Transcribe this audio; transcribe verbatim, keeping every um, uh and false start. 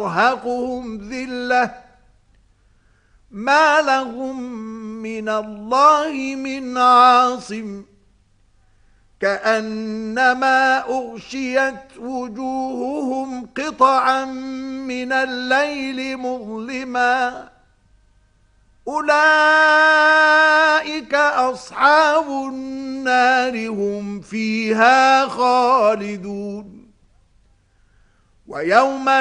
ترهقهم ذلة ما لهم من الله من عاصم كأنما أغشيت وجوههم قطعا من الليل مظلما أولئك أصحاب النار هم فيها خالدون ويوم